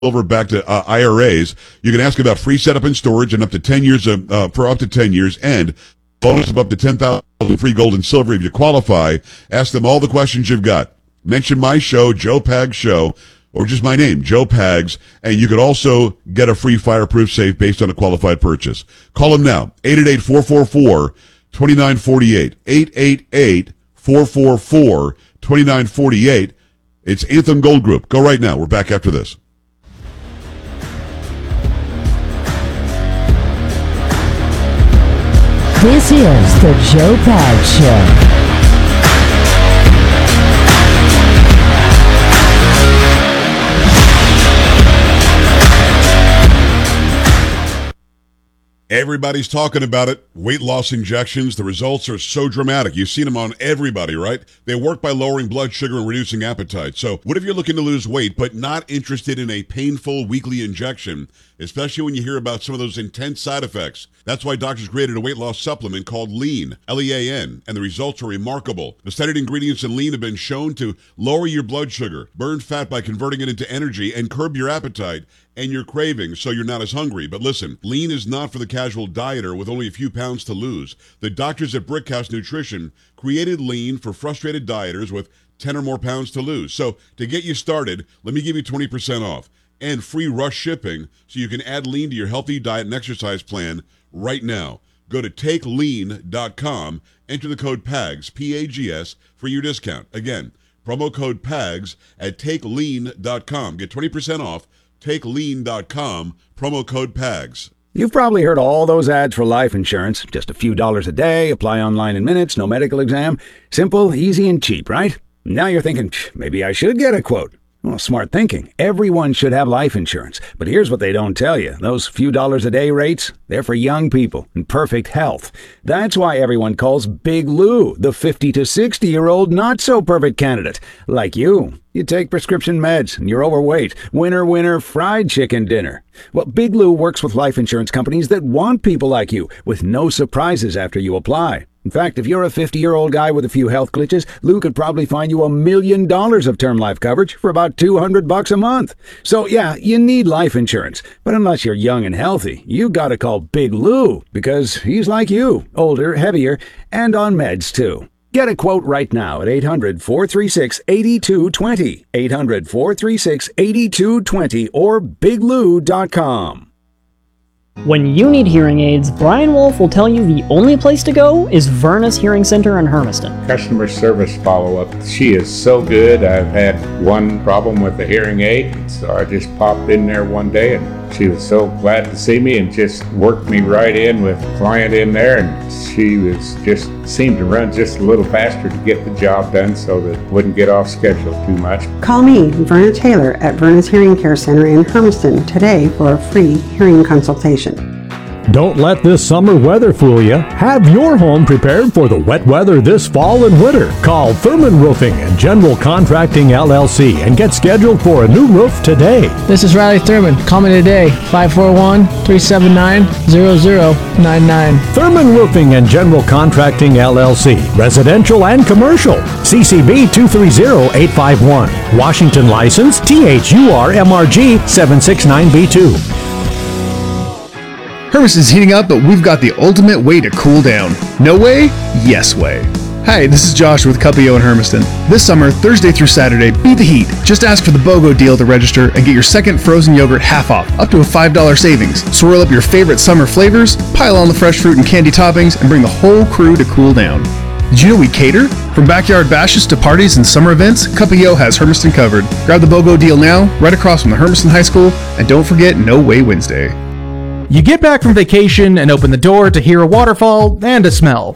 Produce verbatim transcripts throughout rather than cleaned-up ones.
over back to uh, I R As. You can ask about free setup and storage and up to ten years of, uh, for up to ten years and bonus of up to ten thousand free gold and silver if you qualify. Ask them all the questions you've got. Mention my show, Joe Pags Show, or just my name, Joe Pags, and you could also get a free fireproof safe based on a qualified purchase. Call them now, eight eight eight, four four four, two nine four eight, eight eight eight, four four four, two nine four eight. It's Anthem Gold Group. Go right now. We're back after this. This is the Joe Pags Show. Everybody's talking about it. Weight loss injections. The results are so dramatic. You've seen them on everybody, right? They work by lowering blood sugar and reducing appetite. So what if you're looking to lose weight but not interested in a painful weekly injection, especially when you hear about some of those intense side effects? That's why doctors created a weight loss supplement called Lean, L E A N, and the results are remarkable. The studied ingredients in Lean have been shown to lower your blood sugar, burn fat by converting it into energy, and curb your appetite and your cravings so you're not as hungry. But listen, Lean is not for the casual dieter with only a few pounds to lose. The doctors at Brickhouse Nutrition created Lean for frustrated dieters with ten or more pounds to lose. So to get you started, let me give you twenty percent off and free rush shipping so you can add Lean to your healthy diet and exercise plan right now. Go to take lean dot com, enter the code PAGS, P A G S, for your discount. Again, promo code PAGS at take lean dot com. Get twenty percent off, take lean dot com, promo code PAGS. You've probably heard all those ads for life insurance. Just a few dollars a day, apply online in minutes, no medical exam. Simple, easy, and cheap, right? Now you're thinking, maybe I should get a quote. Well, smart thinking. Everyone should have life insurance. But here's what they don't tell you. Those few dollars a day rates, they're for young people in perfect health. That's why everyone calls Big Lou the fifty to sixty-year-old not-so-perfect candidate. Like you. You take prescription meds and you're overweight. Winner, winner, fried chicken dinner. Well, Big Lou works with life insurance companies that want people like you with no surprises after you apply. In fact, if you're a fifty-year-old guy with a few health glitches, Lou could probably find you a million dollars of term life coverage for about two hundred bucks a month. So yeah, you need life insurance. But unless you're young and healthy, you gotta call Big Lou because he's like you, older, heavier, and on meds too. Get a quote right now at eight hundred, four three six, eight two two zero, eight hundred, four three six, eight two two zero, or big lou dot com. When you need hearing aids, Brian Wolf will tell you the only place to go is Vernus Hearing Center in Hermiston. Customer service follow-up. She is so good. I've had one problem with the hearing aid, so I just popped in there one day and she was so glad to see me and just worked me right in with a client in there, and she was just seemed to run just a little faster to get the job done so that it wouldn't get off schedule too much. Call me, Verna Taylor, at Vernus Hearing Care Center in Hermiston today for a free hearing consultation. Don't let this summer weather fool you. Have your home prepared for the wet weather this fall and winter. Call Thurman Roofing and General Contracting L L C and get scheduled for a new roof today. This is Riley Thurman. Call me today, five four one, three seven nine, zero zero nine nine. Thurman Roofing and General Contracting L L C. Residential and commercial. C C B two three zero eight five one. Washington license T H U R M R G seven six nine B two. Hermiston's heating up, but we've got the ultimate way to cool down. No way? Yes way. Hi, this is Josh with Cuppio in Hermiston. This summer, Thursday through Saturday, beat the heat. Just ask for the BOGO deal to register and get your second frozen yogurt half off, up to a five dollars savings. Swirl up your favorite summer flavors, pile on the fresh fruit and candy toppings, and bring the whole crew to cool down. Did you know we cater? From backyard bashes to parties and summer events, Cuppio has Hermiston covered. Grab the BOGO deal now, right across from the Hermiston High School, and don't forget No Way Wednesday. You get back from vacation and open the door to hear a waterfall and a smell.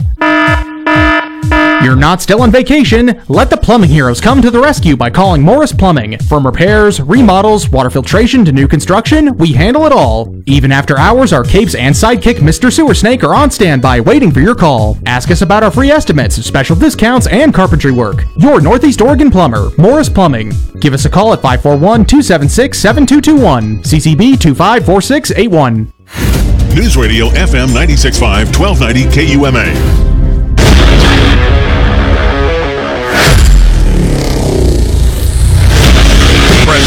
You're not still on vacation. Let the plumbing heroes come to the rescue by calling Morris Plumbing. From repairs, remodels, water filtration to new construction, we handle it all. Even after hours, our capes and sidekick Mister Sewer Snake are on standby waiting for your call. Ask us about our free estimates, special discounts, and carpentry work. Your Northeast Oregon plumber, Morris Plumbing. Give us a call at five four one, two seven six, seven two two one, C C B two five four six eight one. News Radio F M ninety-six point five, twelve ninety K U M A. President meeting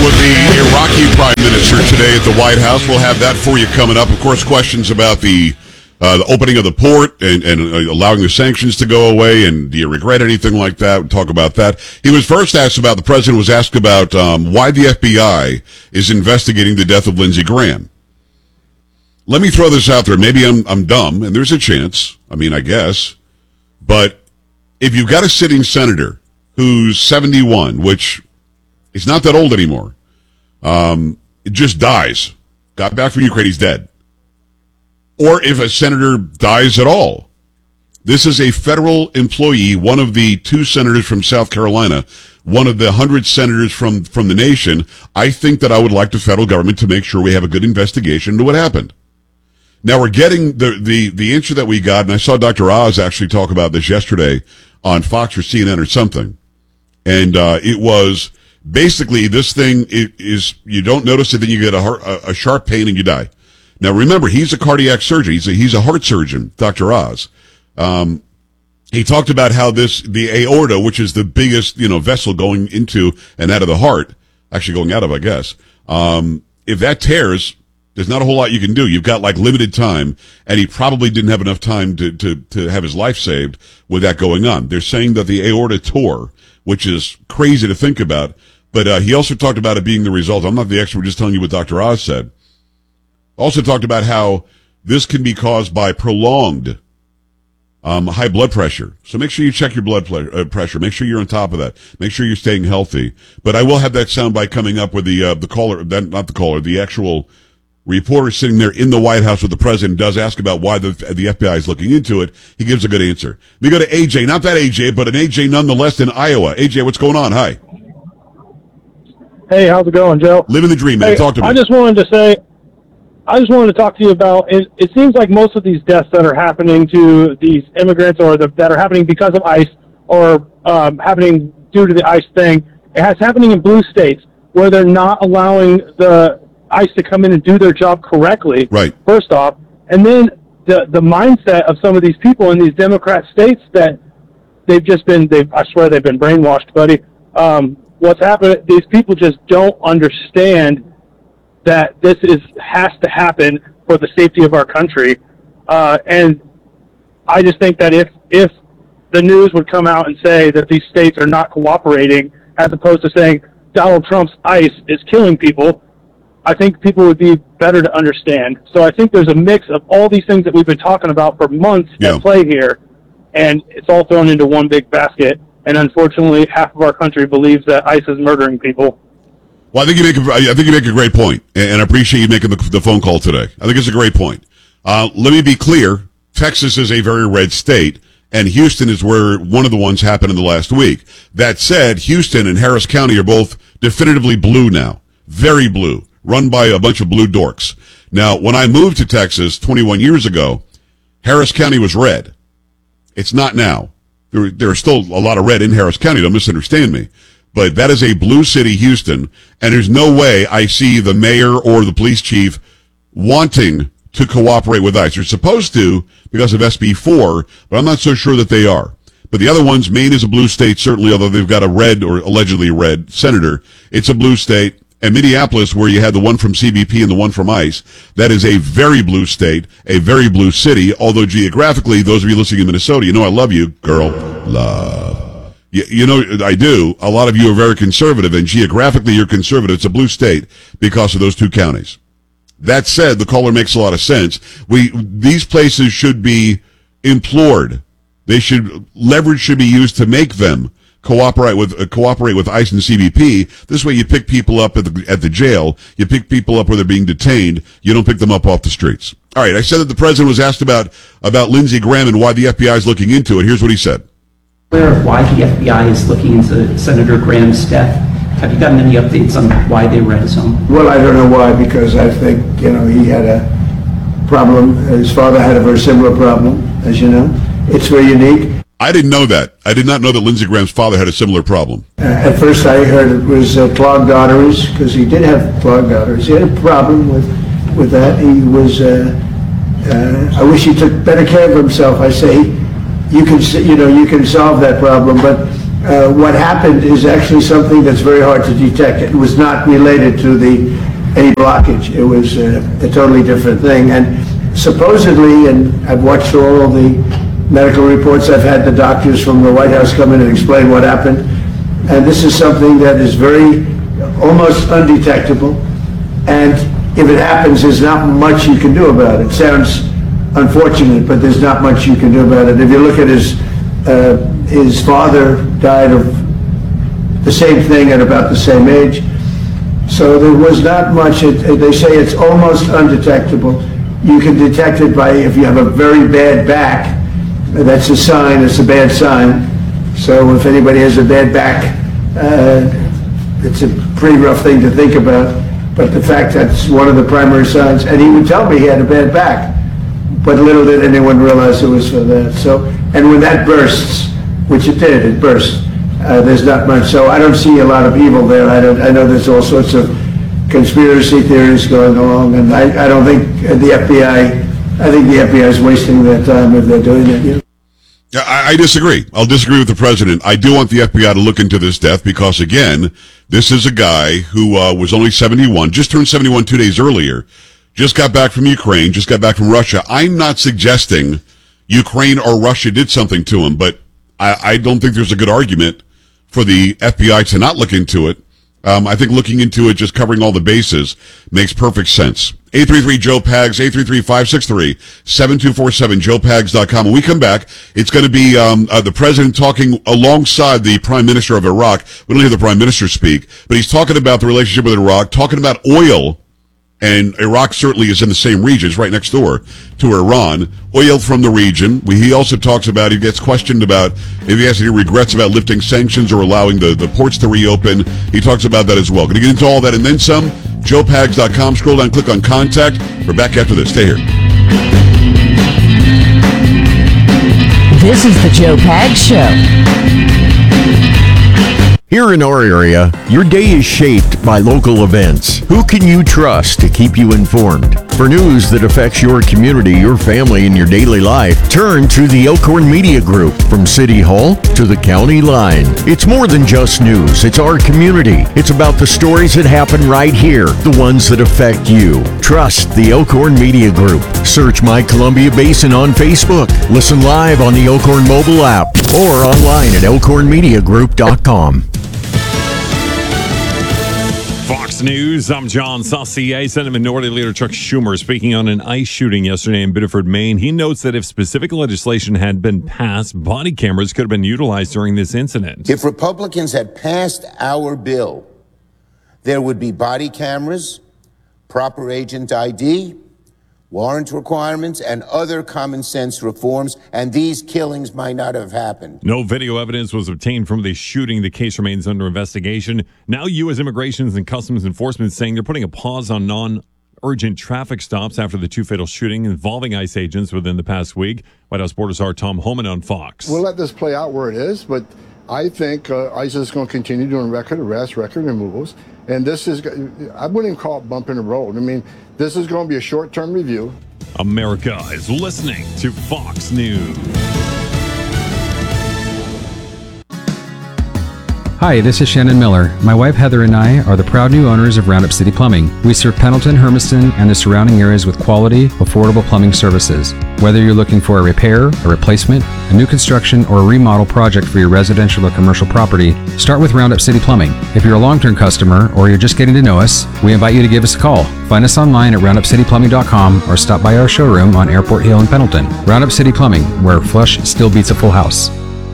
with the Iraqi Prime Minister today at the White House. We'll have that for you coming up. Of course, questions about the uh, the opening of the port and, and uh, allowing the sanctions to go away, and do you regret anything like that? We'll talk about that. He was first asked about, the president was asked about um, why the F B I is investigating the death of Lindsey Graham. Let me throw this out there. Maybe I'm I'm dumb, and there's a chance. I mean, I guess. But if you've got a sitting senator who's seventy-one, which is not that old anymore, um, it just dies, got back from Ukraine, he's dead. Or if a senator dies at all. This is a federal employee, one of the two senators from South Carolina, one of the hundred senators from, from the nation. I think that I would like the federal government to make sure we have a good investigation into what happened. Now we're getting the, the, the answer that we got, and I saw Doctor Oz actually talk about this yesterday on Fox or C N N or something. And uh, it was basically this thing is, you don't notice it, then you get a, heart, a, a sharp pain and you die. Now remember, he's a cardiac surgeon. He's a, he's a heart surgeon, Doctor Oz. Um, he talked about how this, the aorta, which is the biggest, you know, vessel going into and out of the heart, actually going out of, I guess, um, if that tears, there's not a whole lot you can do. You've got like limited time, and he probably didn't have enough time to, to, to have his life saved with that going on. They're saying that the aorta tore, which is crazy to think about, but uh, he also talked about it being the result. I'm not the expert, just telling you what Doctor Oz said. Also talked about how this can be caused by prolonged um, high blood pressure. So make sure you check your blood ple- uh, pressure. Make sure you're on top of that. Make sure you're staying healthy. But I will have that soundbite coming up with the uh, the caller, that, not the caller, the actual reporter sitting there in the White House with the president, does ask about why the the F B I is looking into it. He gives a good answer. We go to A J, not that A J, but an A J nonetheless in Iowa. A J, what's going on? Hi. Hey, how's it going, Joe? Living the dream, man. Hey, Talk to me. I just wanted to say, I just wanted to talk to you about, it, it seems like most of these deaths that are happening to these immigrants, or the, that are happening because of ICE, or um, happening due to the ICE thing, it has happening in blue states where they're not allowing the ICE to come in and do their job correctly, right, first off. And then the the mindset of some of these people in these Democrat states that they've just been, they've, I swear they've been brainwashed, buddy. Um, what's happened, these people just don't understand that this is has to happen for the safety of our country. Uh, and I just think that if if the news would come out and say that these states are not cooperating, as opposed to saying Donald Trump's ICE is killing people, I think people would be better to understand. So I think there's a mix of all these things that we've been talking about for months yeah. at play here, and it's all thrown into one big basket. And unfortunately, half of our country believes that ICE is murdering people. Well, I think you make a, I think you make a great point, and I appreciate you making the, the phone call today. I think it's a great point. Uh, let me be clear. Texas is a very red state, and Houston is where one of the ones happened in the last week. That said, Houston and Harris County are both definitively blue now. Very blue. Run by a bunch of blue dorks. Now, when I moved to Texas twenty-one years ago, Harris County was red. It's not now. There, there are still a lot of red in Harris County. Don't misunderstand me. But that is a blue city, Houston, and there's no way I see the mayor or the police chief wanting to cooperate with ICE. They're supposed to because of S B four, but I'm not so sure that they are. But the other ones, Maine is a blue state, certainly, although they've got a red or allegedly red senator. It's a blue state. And Minneapolis, where you had the one from C B P and the one from ICE, that is a very blue state, a very blue city, although geographically, those of you listening in Minnesota, you know I love you, girl. Love. You, you know, I do. A lot of you are very conservative, and geographically you're conservative. It's a blue state because of those two counties. That said, the caller makes a lot of sense. We These places should be implored. They should, leverage should be used to make them cooperate with uh, cooperate with ICE and C B P. This way you pick people up at the at the jail. You pick people up where they're being detained. You don't pick them up off the streets. All right, I said that the president was asked about, about Lindsey Graham and why the F B I is looking into it. Here's what he said. Aware of why the F B I is looking into Senator Graham's death? Have you gotten any updates on why they were at his home? Well, I don't know why, because I think, you know, he had a problem. His father had a very similar problem, as you know. It's very unique. I didn't know that. I did not know that Lindsey Graham's father had a similar problem. Uh, at first I heard it was uh, clogged arteries, because he did have clogged arteries. He had a problem with, with that. He was, uh, uh, I wish he took better care of himself. I say, you can, you know, you can solve that problem, but uh, what happened is actually something that's very hard to detect. It was not related to the any blockage. It was uh, a totally different thing. And supposedly, and I've watched all the medical reports, I've had the doctors from the White House come in and explain what happened. And this is something that is very, almost undetectable. And if it happens, there's not much you can do about it. It sounds unfortunate, but there's not much you can do about it. If you look at his, uh, his father died of the same thing at about the same age. So there was not much. It, they say it's almost undetectable. You can detect it by, if you have a very bad back, that's a sign, it's a bad sign. So if anybody has a bad back, uh, it's a pretty rough thing to think about. But the fact that's one of the primary signs, and he would tell me he had a bad back, but little did anyone realize it was for that. So, and when that bursts, which it did, it burst, uh, there's not much. So I don't see a lot of evil there. I don't. I know there's all sorts of conspiracy theories going along, and I, I don't think the F B I, I think the F B I is wasting their time if they're doing it. You know? Yeah, I, I disagree. I'll disagree with the president. I do want the F B I to look into this death because, again, this is a guy who uh, was only seventy-one, just turned seventy-one two days earlier, just got back from Ukraine, just got back from Russia. I'm not suggesting Ukraine or Russia did something to him, but I, I don't think there's a good argument for the F B I to not look into it. Um, I think looking into it, just covering all the bases, makes perfect sense. eight three three Joe Pags, eight three three, five six three, seven two four seven, joe pags dot com. When we come back, it's going to be um, uh, the president talking alongside the prime minister of Iraq. We don't hear the prime minister speak, but he's talking about the relationship with Iraq, talking about oil, and Iraq certainly is in the same region. It's right next door to Iran. Oil from the region. We, he also talks about, he gets questioned about if he has any regrets about lifting sanctions or allowing the, the ports to reopen. He talks about that as well. Going to get into all that and then some. joe pags dot com. Scroll down, click on contact. We're back after this. Stay here. This is the Joe Pags Show. Here in our area, your day is shaped by local events. Who can you trust to keep you informed? For news that affects your community, your family, and your daily life, turn to the Elkhorn Media Group. From City Hall to the county line. It's more than just news. It's our community. It's about the stories that happen right here, the ones that affect you. Trust the Elkhorn Media Group. Search My Columbia Basin on Facebook. Listen live on the Elkhorn mobile app or online at elkhorn media group dot com. Fox News, I'm John Saucier. Senate Minority Leader Chuck Schumer speaking on an ICE shooting yesterday in Biddeford, Maine. He notes that if specific legislation had been passed, body cameras could have been utilized during this incident. If Republicans had passed our bill, there would be body cameras, proper agent I D, warrant requirements, and other common sense reforms, and these killings might not have happened. No video evidence was obtained from the shooting. The case remains under investigation. Now U S Immigration and Customs Enforcement saying they're putting a pause on non-urgent traffic stops after the two fatal shootings involving ICE agents within the past week. White House Border Czar Tom Homan on Fox. We'll let this play out where it is, but I think uh, ICE is going to continue doing record arrests, record removals, and this is, I wouldn't even call it bumping the road. I mean, this is going to be a short-term review. America is listening to Fox News. Hi, this is Shannon Miller. My wife Heather and I are the proud new owners of Roundup City Plumbing. We serve Pendleton, Hermiston, and the surrounding areas with quality, affordable plumbing services. Whether you're looking for a repair, a replacement, a new construction, or a remodel project for your residential or commercial property, start with Roundup City Plumbing. If you're a long-term customer or you're just getting to know us, we invite you to give us a call. Find us online at roundup city plumbing dot com or stop by our showroom on Airport Hill in Pendleton. Roundup City Plumbing, where flush still beats a full house.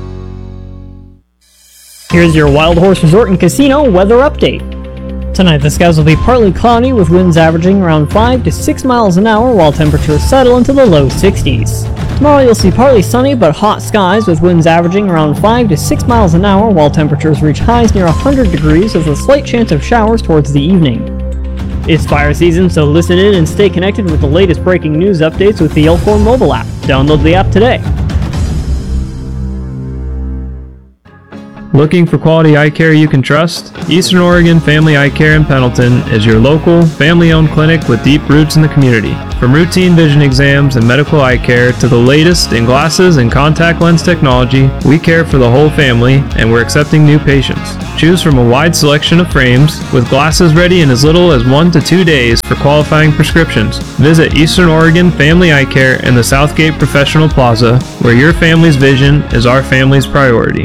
Here's your Wild Horse Resort and Casino weather update. Tonight the skies will be partly cloudy with winds averaging around five to six miles an hour while temperatures settle into the low sixties. Tomorrow you'll see partly sunny but hot skies with winds averaging around five to six miles an hour while temperatures reach highs near one hundred degrees with a slight chance of showers towards the evening. It's fire season, so listen in and stay connected with the latest breaking news updates with the Elkhorn mobile app. Download the app today. Looking for quality eye care you can trust? Eastern Oregon Family Eye Care in Pendleton is your local, family-owned clinic with deep roots in the community. From routine vision exams and medical eye care to the latest in glasses and contact lens technology, we care for the whole family and we're accepting new patients. Choose from a wide selection of frames with glasses ready in as little as one to two days for qualifying prescriptions. Visit Eastern Oregon Family Eye Care in the Southgate Professional Plaza, where your family's vision is our family's priority.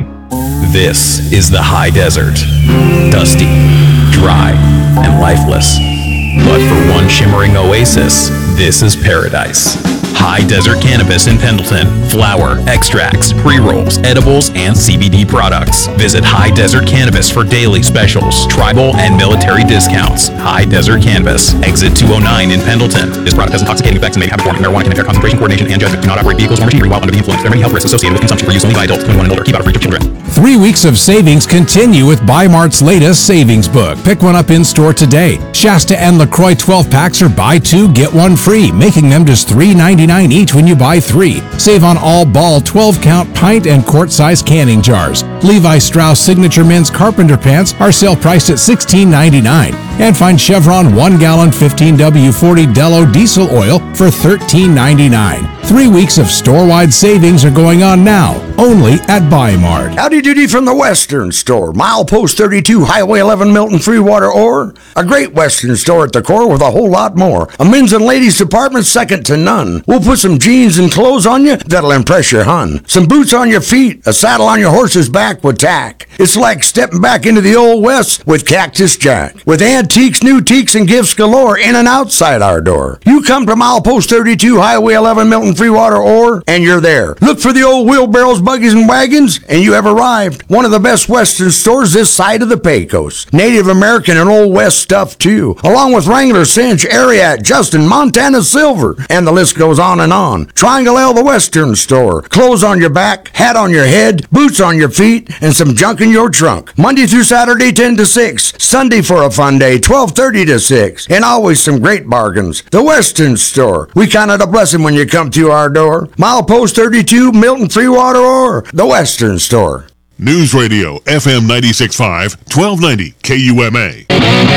This is the high desert. Dusty, dry, and lifeless. But for one shimmering oasis, this is paradise. High Desert Cannabis in Pendleton. Flower, extracts, pre-rolls, edibles, and C B D products. Visit High Desert Cannabis for daily specials, tribal, and military discounts. High Desert Cannabis. Exit two oh nine in Pendleton. This product has intoxicating effects and may have warning. Marijuana can impair concentration, coordination, and judgment. Do not operate vehicles or machinery while under the influence. There are many health risks associated with consumption for use only by adults twenty-one and older. Keep out of reach of children. Three weeks of savings continue with Bi-Mart's latest savings book. Pick one up in store today. Shasta and LaCroix twelve packs are buy two, get one free, making them just three ninety-nine each when you buy three. Save on all Ball twelve count pint and quart size canning jars. Levi Strauss Signature Men's Carpenter Pants are sale priced at sixteen ninety-nine. And find Chevron one gallon fifteen W forty Dello diesel oil for thirteen ninety-nine. Three weeks of store-wide savings are going on now, only at Bi-Mart. Howdy doody from the Western Store. Milepost thirty-two, Highway eleven, Milton, Freewater, Ore. A great Western store at the core with a whole lot more. A men's and ladies department second to none. We'll put some jeans and clothes on you that'll impress your hun. Some boots on your feet, a saddle on your horse's back with tack. It's like stepping back into the Old West with Cactus Jack. With antiques, new teaks, and gifts galore in and outside our door. You come to Milepost thirty-two, Highway eleven, Milton, Freewater, Ore, and you're there. Look for the old wheelbarrows, buggies, and wagons, and you have arrived. One of the best Western stores this side of the Pecos. Native American and Old West stuff, too. Along with Wrangler, Cinch, Ariat, Justin, Montana Silver, and the list goes on and on. Triangle L, the Western Store. Clothes on your back, hat on your head, boots on your feet, and some junk in your trunk. Monday through Saturday, ten to six. Sunday for a fun day, twelve thirty to six. And always some great bargains. The Western Store. We count it a blessing when you come through our door. Milepost thirty-two, Milton, Freewater, or the Western Store. News Radio, F M ninety-six point five, twelve ninety K U M A.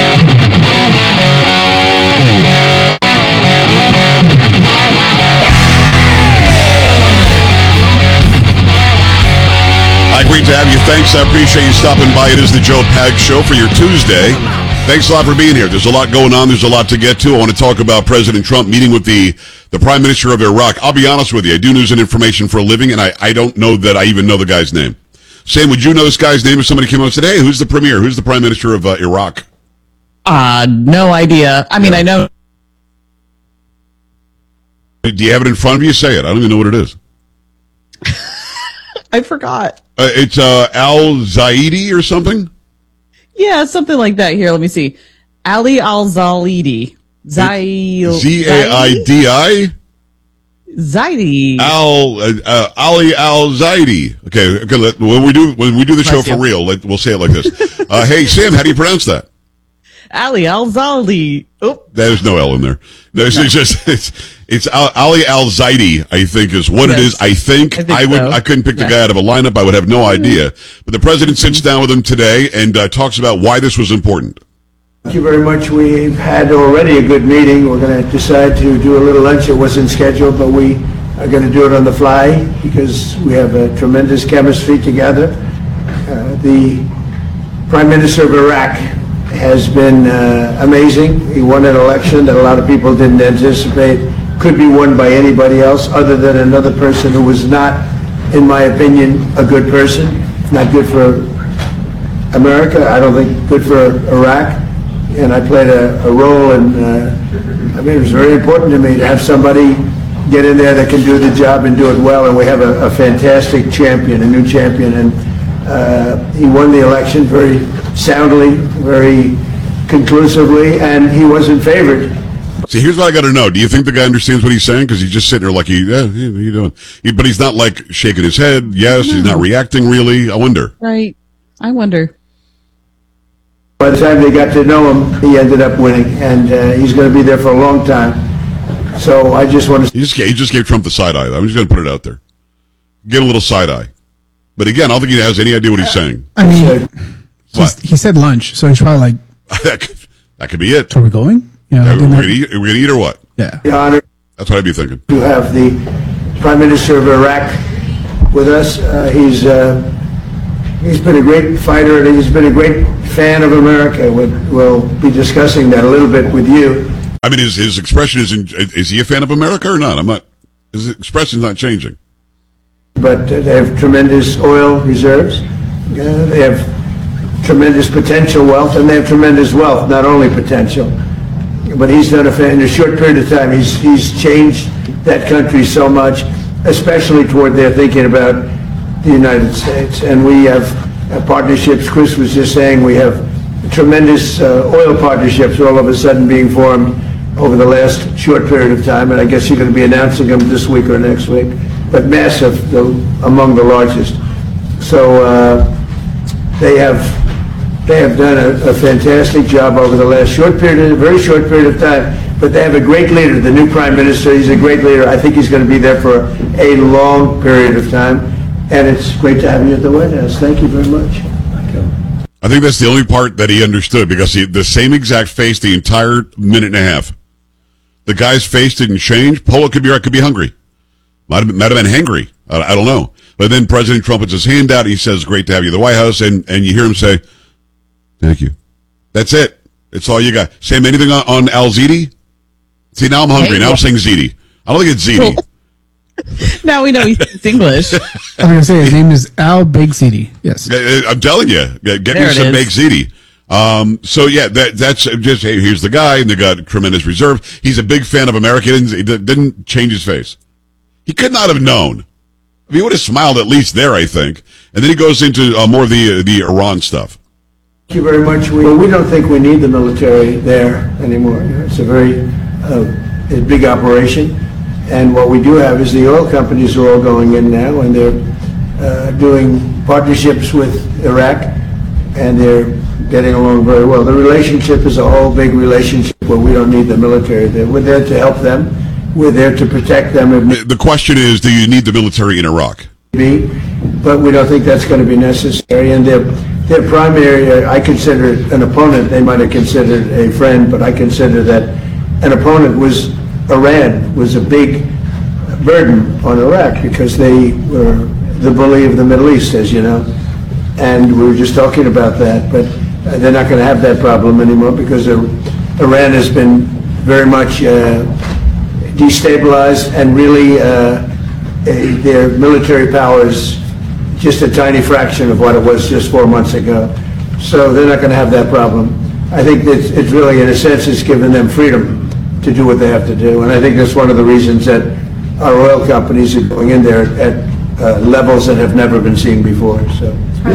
Hi, great to have you. Thanks. I appreciate you stopping by. It is the Joe Pags Show for your Tuesday. Thanks a lot for being here. There's a lot going on. There's a lot to get to. I want to talk about President Trump meeting with the, the Prime Minister of Iraq. I'll be honest with you. I do news and information for a living, and I, I don't know that I even know the guy's name. Sam, would you know this guy's name if somebody came up and said, hey, who's the premier? Who's the Prime Minister of uh, Iraq? Uh, no idea. I mean, yeah. I know. Do you have it in front of you? Say it. I don't even know what it is. I forgot. Uh, it's uh, Al-Zaidi or something? Yeah, something like that. Here, let me see. Ali Al-Zaidi. Zaidi. Z A I D I? Zaidi. Al uh, uh, Ali Al-Zaidi. Okay, okay let, when we do when we do the show for real, let, we'll say it like this. Uh, hey, Sam, how do you pronounce that? Ali Al-Zaidi. Oh. There's no L in there. No, it's, no. it's just it's it's Al, Ali Al-Zaidi, I think, is what yes. it is. I think I, think I would so. I couldn't pick yeah. the guy out of a lineup. I would have no idea. But the president sits down with him today and uh, talks about why this was important. Thank you very much. We've had already a good meeting. We're going to decide to do a little lunch. It wasn't scheduled, but we are going to do it on the fly because we have a tremendous chemistry together. Uh, the Prime Minister of Iraq has been uh, amazing. He won an election that a lot of people didn't anticipate could be won by anybody else other than another person who was not, in my opinion, a good person. Not good for America. I don't think good for Iraq. And I played a, a role in, uh, I mean, it was very important to me to have somebody get in there that can do the job and do it well. And we have a, a fantastic champion, a new champion. And uh, he won the election very soundly, very conclusively, and he wasn't favored. See, here's what I got to know. Do you think the guy understands what he's saying? Because he's just sitting there like, he, yeah, what are you doing? He, but he's not like shaking his head. Yes, no. He's not reacting really. I wonder. Right. I wonder. By the time they got to know him, he ended up winning, and uh, he's going to be there for a long time. So I just want to... He just, he just gave Trump the side eye. I'm just going to put it out there. Get a little side eye. But again, I don't think he has any idea what he's saying. I mean, What? he said lunch, so he's probably like, that, could, that could be it. "Are we going? Yeah, Yeah, we're dinner." gonna eat, are we gonna eat or what? Yeah. The honor That's what I'd be thinking. to have the Prime Minister of Iraq with us. Uh, he's uh, he's been a great fighter and he's been a great fan of America. We'll, we'll be discussing that a little bit with you. I mean, his his expression is in, is he a fan of America or not? I'm not. His expression's not changing. But uh, they have tremendous oil reserves. Uh, they have tremendous potential wealth, and they have tremendous wealth, not only potential. But he's done a fa- in a short period of time. He's he's changed that country so much, especially toward their thinking about the United States. And we have uh, partnerships. Chris was just saying we have tremendous uh, oil partnerships all of a sudden being formed over the last short period of time. And I guess you're going to be announcing them this week or next week. But massive, the, among the largest. So uh, they have they have done a, a fantastic job over the last short period, a very short period of time. But they have a great leader, the new Prime Minister. He's a great leader. I think he's going to be there for a long period of time. And it's great to have you at the White House. Thank you very much. Thank you. I think that's the only part that he understood because he the same exact face the entire minute and a half. The guy's face didn't change. Polo could be right, could be hungry. Might have been, might have been hangry. I, I don't know. But then President Trump puts his hand out. He says, "Great to have you at the White House," and and you hear him say, "Thank you." That's it. It's all you got. Sam, anything on, on Al Zidi? See, now I'm hungry. Hey, now I'm saying Zidi. I don't think it's Zidi. Now we know he speaks English. I was gonna say his name is Al Big City. Yes. I'm telling you, get There me it some is. baked ziti. Um, so yeah, that that's just hey, here's the guy, and they got tremendous reserve. He's a big fan of America. He didn't, he didn't change his face. He could not have known. I mean, he would have smiled at least there, I think. And then he goes into uh, more of the uh, the Iran stuff. Thank you very much. We, well, we don't think we need the military there anymore. You know, it's a very uh, a big operation. And what we do have is the oil companies are all going in now, and they're uh, doing partnerships with Iraq, and they're getting along very well. The relationship is a whole big relationship where we don't need the military there. We're there to help them. We're there to protect them if The question is, do you need the military in Iraq? need be, but we don't think that's going to be necessary. And their their primary, uh, I consider an opponent. They might have considered a friend, but I consider that an opponent was Iran was a big burden on Iraq because they were the bully of the Middle East, as you know. And we were just talking about that, but uh, they're not going to have that problem anymore because uh, Iran has been very much uh, destabilized, and really uh, a, their military power is just a tiny fraction of what it was just four months ago. So they're not going to have that problem. I think that it's really, in a sense, it's given them freedom to do what they have to do. And I think that's one of the reasons that our oil companies are going in there at uh, levels that have never been seen before. So.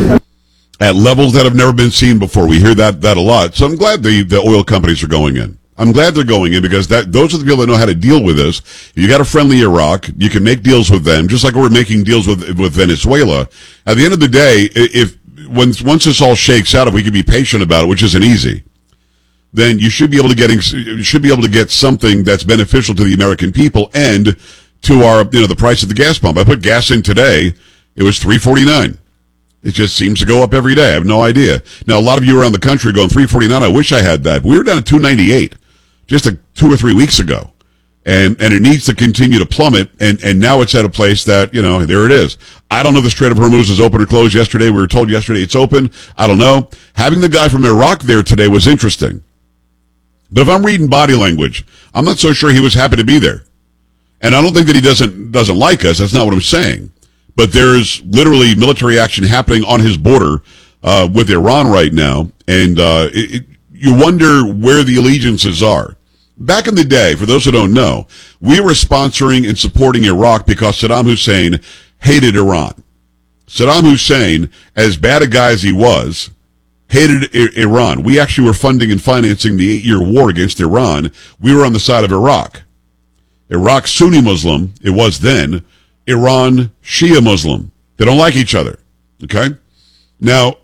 At levels that have never been seen before. We hear that that a lot. So I'm glad the, the oil companies are going in. I'm glad they're going in because that those are the people that know how to deal with this. You got a friendly Iraq, you can make deals with them, just like we're making deals with with Venezuela. At the end of the day, if once once this all shakes out, if we can be patient about it, which isn't easy, then you should be able to getting you should be able to get something that's beneficial to the American people and to our you know the price of the gas pump. I put gas in today; it was three forty-nine. It just seems to go up every day. I have no idea. Now, a lot of you around the country are going three forty-nine. I wish I had that. We were down at two ninety-eight just a, two or three weeks ago. And and it needs to continue to plummet. And, and now it's at a place that, you know, there it is. I don't know if the Strait of Hormuz is open or closed yesterday. We were told yesterday it's open. I don't know. Having the guy from Iraq there today was interesting. But if I'm reading body language, I'm not so sure he was happy to be there. And I don't think that he doesn't doesn't like us. That's not what I'm saying. But there's literally military action happening on his border uh, with Iran right now, and uh, it, it, you wonder where the allegiances are. Back in the day, for those who don't know, we were sponsoring and supporting Iraq because Saddam Hussein hated Iran. Saddam Hussein, as bad a guy as he was, hated I- Iran. We actually were funding and financing the eight-year war against Iran. We were on the side of Iraq. Iraq Sunni Muslim, it was then, Iran Shia Muslim. They don't like each other. Okay? Now,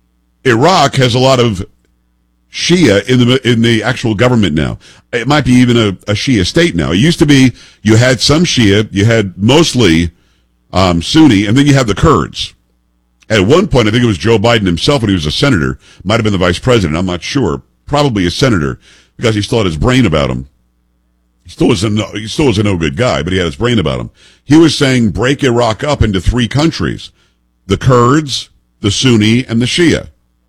Iraq has a lot of Shia in the in the actual government now. It might be even a, a Shia state now. It used to be you had some Shia, you had mostly um, Sunni, and then you have the Kurds. At one point, I think it was Joe Biden himself when he was a senator, might have been the vice president, I'm not sure, probably a senator, because he still had his brain about him. He still was a no, he still was a no good guy, but he had his brain about him. He was saying break Iraq up into three countries: the Kurds, the Sunni, and the Shia.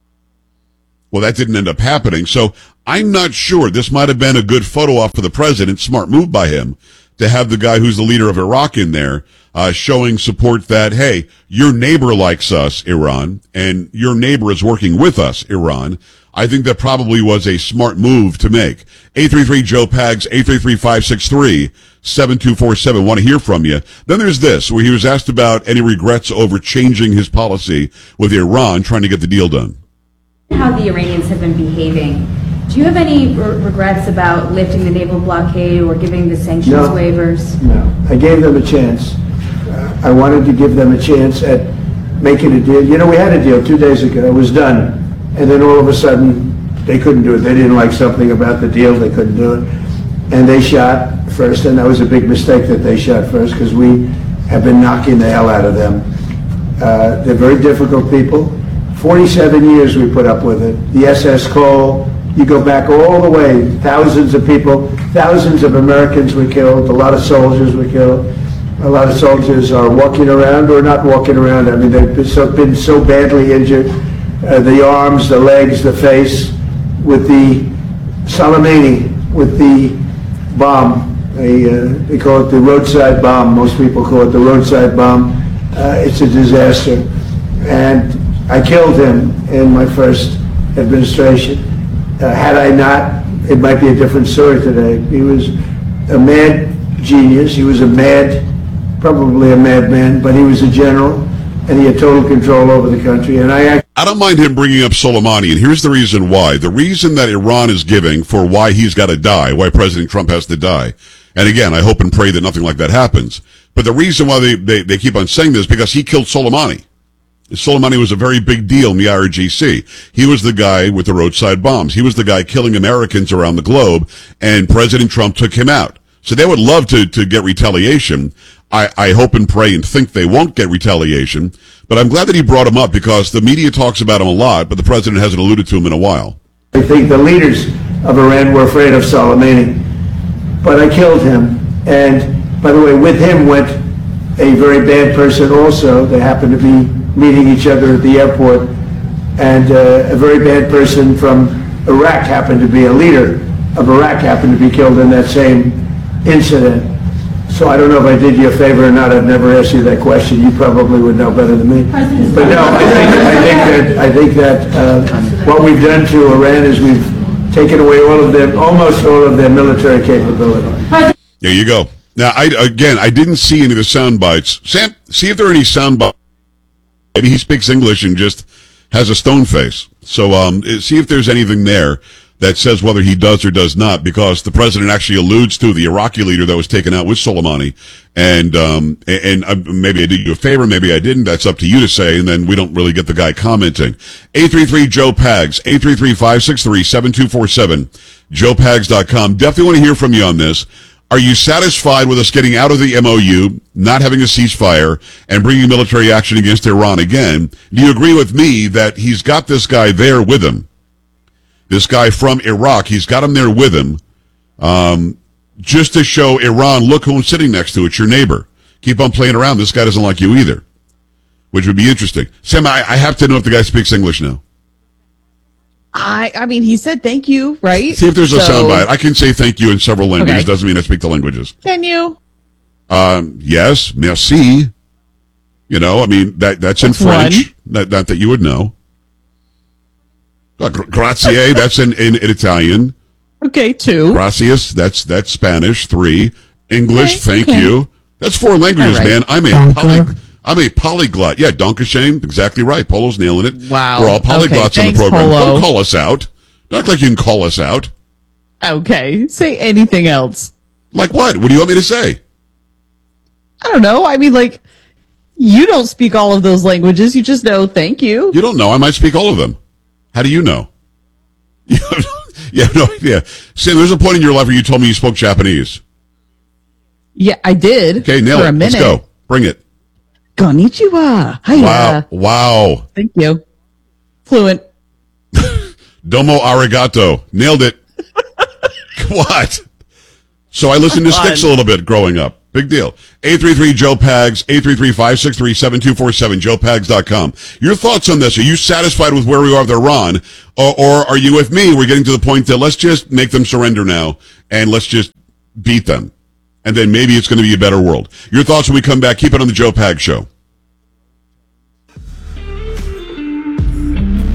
Well, that didn't end up happening. So I'm not sure. This might have been a good photo op for the president. Smart move by him to have the guy who's the leader of Iraq in there, uh, showing support that, hey, your neighbor likes us, Iran, and your neighbor is working with us, Iran. I think that probably was a smart move to make. eight three three Joe Pags, eight three three, five six three, seven two four seven. Want to hear from you. Then there's this, where he was asked about any regrets over changing his policy with Iran, trying to get the deal done. How the Iranians have been behaving. Do you have any re- regrets about lifting the naval blockade or giving the sanctions No. waivers? No, I gave them a chance. Uh, I wanted to give them a chance at making a deal. You know, we had a deal two days ago. It was done. And then all of a sudden, they couldn't do it. They didn't like something about the deal. They couldn't do it. And they shot first, and that was a big mistake that they shot first, because we have been knocking the hell out of them. Uh, they're very difficult people. forty-seven years we put up with it. The S S Cole, you go back all the way, thousands of people, thousands of Americans were killed, a lot of soldiers were killed. A lot of soldiers are walking around or not walking around. I mean, they've been so, been so badly injured. Uh, the arms, the legs, the face, with the Soleimani, with the bomb. They, uh, they call it the roadside bomb. Most people call it the roadside bomb. Uh, it's a disaster. And I killed him in my first administration. Uh, had I not, it might be a different story today. He was a mad genius. He was a mad, probably a madman, but he was a general, and he had total control over the country. And I actually I don't mind him bringing up Soleimani, and here's the reason why. The reason that Iran is giving for why he's got to die, why President Trump has to die, and again, I hope and pray that nothing like that happens, but the reason why they, they, they keep on saying this is because he killed Soleimani. Soleimani was a very big deal in the I R G C. He was the guy with the roadside bombs. He was the guy killing Americans around the globe, and President Trump took him out. So they would love to, to get retaliation. I, I hope and pray and think they won't get retaliation, but I'm glad that he brought him up because the media talks about him a lot, but the president hasn't alluded to him in a while. I think the leaders of Iran were afraid of Soleimani, but I killed him. And by the way, with him went a very bad person also. They happened to be meeting each other at the airport, and uh, a very bad person from Iraq happened to be a leader of Iraq happened to be killed in that same incident. So I don't know if I did you a favor or not. I've never asked you that question. You probably would know better than me. But no, I think, I think that I think that uh, what we've done to Iran is we've taken away all of their, almost all of their military capability. There you go. Now, I again, I didn't see any of the sound bites. Sam, see if there are any sound bites. Maybe he speaks English and just has a stone face. So um, see if there's anything there that says whether he does or does not, because the president actually alludes to the Iraqi leader that was taken out with Soleimani. And um, and, and uh, maybe I did you a favor, maybe I didn't. That's up to you to say, and then we don't really get the guy commenting. eight three three Joe Pags, eight three three, five six three, seven two four seven, joe pags dot com. Definitely want to hear from you on this. Are you satisfied with us getting out of the M O U, not having a ceasefire, and bringing military action against Iran again? Do you agree with me that he's got this guy there with him? This guy from Iraq, he's got him there with him, um, just to show Iran, look who I'm sitting next to. It's your neighbor. Keep on playing around. This guy doesn't like you either, which would be interesting. Sam, I, I have to know if the guy speaks English now. I I mean, he said thank you, right? See if there's a So- soundbite. I can say thank you in several languages. Okay. Doesn't mean I speak the languages. Can you? Um, yes, merci. You know, I mean, that that's in That's French. Not, not that you would know. Uh, gr- grazie, that's in, in, in Italian. Okay, two. Gracias, that's that's Spanish. Three. English, Okay, thank okay. you. That's four languages, All right. man. I'm a Danke. poly, I'm a polyglot. Yeah, Dankeschön, exactly right. Polo's nailing it. Wow. We're all polyglots Okay, on the thanks, program. Polo. Don't call us out. Don't act like you can call us out. Okay, say anything else. Like what? What do you want me to say? I don't know. I mean, like, you don't speak all of those languages. You just know thank you. You don't know. I might speak all of them. How do you know? You have no, you have no idea. Sam, there's a point in your life where you told me you spoke Japanese. Yeah, I did. Okay, nail for it. a minute. Let's go. Bring it. Konnichiwa. Hiya. Wow. Wow. Thank you. Fluent. Domo arigato. Nailed it. What? So I listened to Styx a little bit growing up. Big deal. eight three three Joe Pags, eight three three, five six three, seven two four seven, joe pags dot com. Your thoughts on this? Are you satisfied with where we are with Iran? Or, or are you with me? We're getting to the point that let's just make them surrender now and let's just beat them. And then maybe it's going to be a better world. Your thoughts when we come back. Keep it on the Joe Pags Show.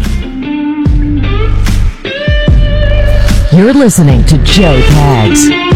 You're listening to Joe Pags.